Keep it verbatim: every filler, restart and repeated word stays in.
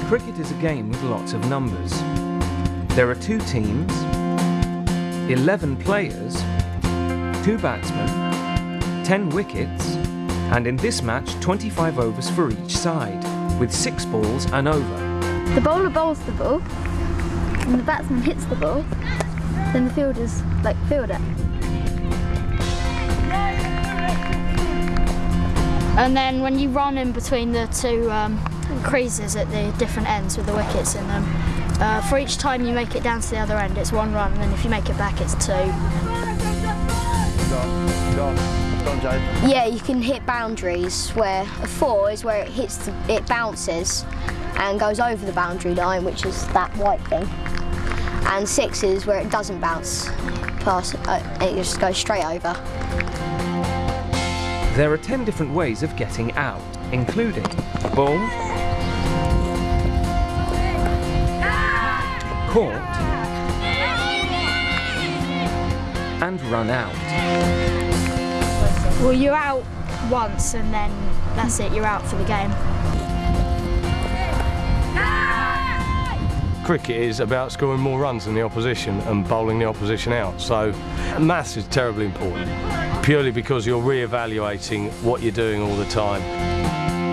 Cricket is a game with lots of numbers. There are two teams, eleven players, two batsmen, ten wickets, and in this match twenty-five overs for each side, with six balls and over. The bowler bowls the ball, and the batsman hits the ball, then the fielders like field it. And then when you run in between the two um, creases at the different ends with the wickets in them, uh, for each time you make it down to the other end, it's one run, and then if you make it back, it's two. Go on, go on, go on, Jade. Yeah, you can hit boundaries where a four is where it hits, the, it bounces and goes over the boundary line, which is that white thing. And six is where it doesn't bounce past, uh, it just goes straight over. There are ten different ways of getting out, including ball, caught, and run out. Well, you're out once and then that's it, you're out for the game. Cricket is about scoring more runs than the opposition and bowling the opposition out, so maths is terribly important, purely because you're re-evaluating what you're doing all the time.